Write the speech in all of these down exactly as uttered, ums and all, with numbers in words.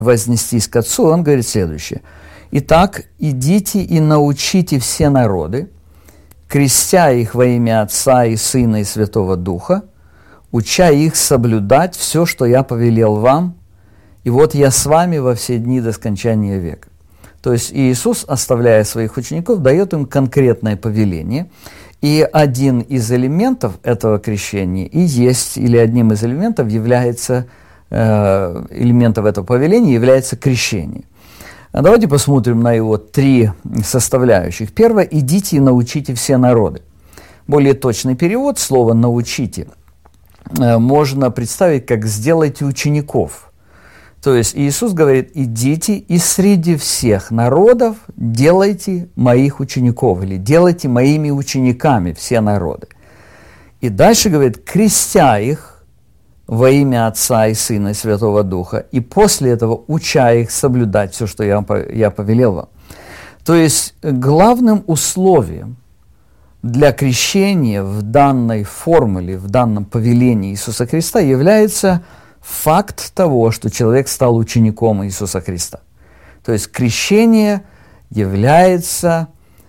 вознестись к Отцу, он говорит следующее. «Итак, идите и научите все народы, крестя их во имя Отца и Сына и Святого Духа, уча их соблюдать все, что я повелел вам, и вот я с вами во все дни до скончания века». То есть Иисус, оставляя своих учеников, дает им конкретное повеление, и один из элементов этого крещения и есть, или одним из элементов является, э, элементов этого повеления является крещение. А давайте посмотрим на его три составляющих. Первое – идите и научите все народы. Более точный перевод слова «научите» можно представить как «сделайте учеников». То есть Иисус говорит: идите и среди всех народов делайте моих учеников, или делайте моими учениками все народы. И дальше говорит: крестя их во имя Отца и Сына и Святого Духа, и после этого уча их соблюдать все, что я, я повелел вам. То есть главным условием для крещения в данной формуле, в данном повелении Иисуса Христа является факт того, что человек стал учеником Иисуса Христа. То есть крещение является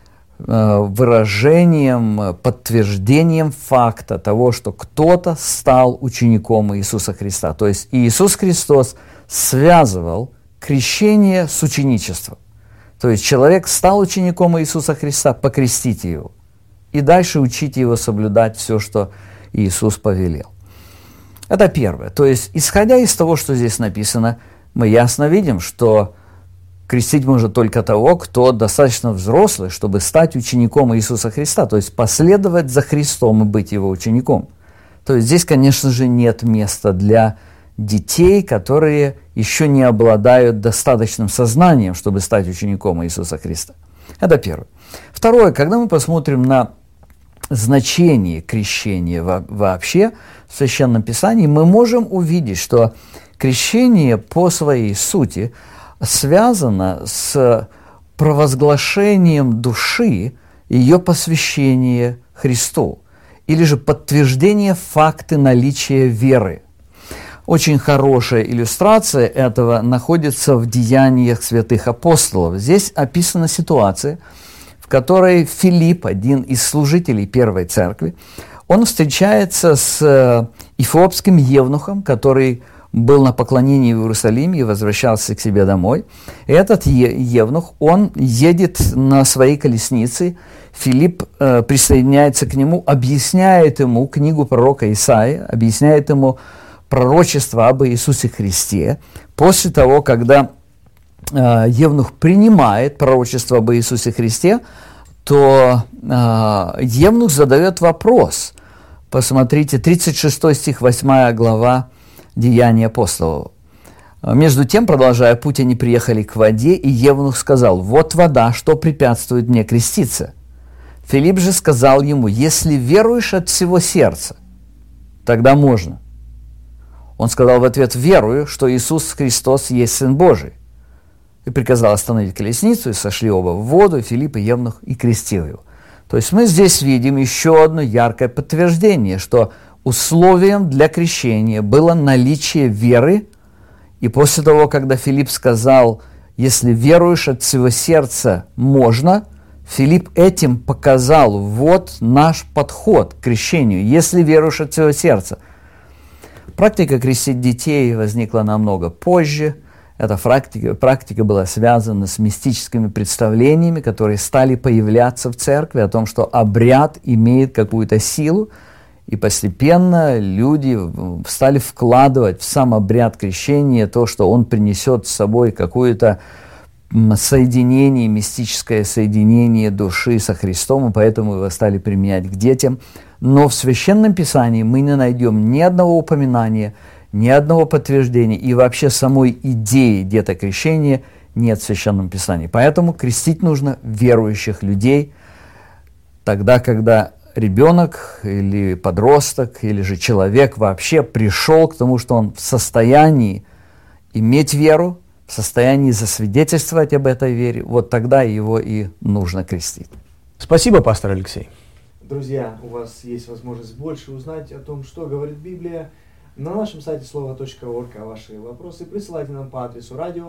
выражением, подтверждением факта того, что кто-то стал учеником Иисуса Христа. То есть Иисус Христос связывал крещение с ученичеством. То есть человек стал учеником Иисуса Христа, покрестите его, и дальше учите его соблюдать все, что Иисус повелел. Это первое. То есть, исходя из того, что здесь написано, мы ясно видим, что крестить может только того, кто достаточно взрослый, чтобы стать учеником Иисуса Христа, то есть последовать за Христом и быть его учеником. То есть здесь, конечно же, нет места для детей, которые еще не обладают достаточным сознанием, чтобы стать учеником Иисуса Христа. Это первое. Второе, когда мы посмотрим на значение крещения вообще в Священном Писании, мы можем увидеть, что крещение по своей сути связано с провозглашением души, ее посвящения Христу, или же подтверждение факта наличия веры. Очень хорошая иллюстрация этого находится в Деяниях святых апостолов. Здесь описана ситуация, в которой Филипп, один из служителей Первой Церкви, он встречается с эфиопским евнухом, который был на поклонении в Иерусалиме и возвращался к себе домой. И этот евнух, он едет на своей колеснице, Филипп э, присоединяется к нему, объясняет ему книгу пророка Исаии, объясняет ему пророчество об Иисусе Христе. После того, когда э, евнух принимает пророчество об Иисусе Христе, то э, евнух задает вопрос. Посмотрите, тридцать шестой стих, восьмая глава Деяния апостолов. Между тем, продолжая путь, они приехали к воде, и евнух сказал: «Вот вода, что препятствует мне креститься». Филипп же сказал ему: «Если веруешь от всего сердца, тогда можно». Он сказал в ответ: «Верую, что Иисус Христос есть Сын Божий». И приказал остановить колесницу, и сошли оба в воду, и Филипп и евнух, и крестил его. То есть мы здесь видим еще одно яркое подтверждение, что условием для крещения было наличие веры, и после того, когда Филипп сказал: «Если веруешь от всего сердца, можно», Филипп этим показал: вот наш подход к крещению, если веруешь от всего сердца. Практика крестить детей возникла намного позже. Эта практика, практика была связана с мистическими представлениями, которые стали появляться в церкви, о том, что обряд имеет какую-то силу. И постепенно люди стали вкладывать в сам обряд крещения то, что он принесет с собой какое-то соединение, мистическое соединение души со Христом, и поэтому его стали применять к детям. Но в Священном Писании мы не найдем ни одного упоминания, ни одного подтверждения, и вообще самой идеи детокрещения нет в Священном Писании. Поэтому крестить нужно верующих людей тогда, когда ребенок или подросток, или же человек вообще пришел к тому, что он в состоянии иметь веру, в состоянии засвидетельствовать об этой вере, вот тогда его и нужно крестить. Спасибо, пастор Алексей. Друзья, у вас есть возможность больше узнать о том, что говорит Библия, на нашем сайте слово точка орг, а ваши вопросы присылайте нам по адресу радио